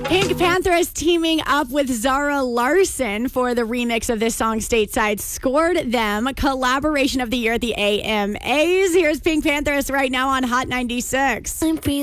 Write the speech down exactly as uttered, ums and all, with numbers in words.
Pink Panther is teaming up with Zara Larson for the remix of this song, Stateside. Scored them Collaboration of the Year at the A M As. Here's Pink Panthers right now on Hot ninety-six.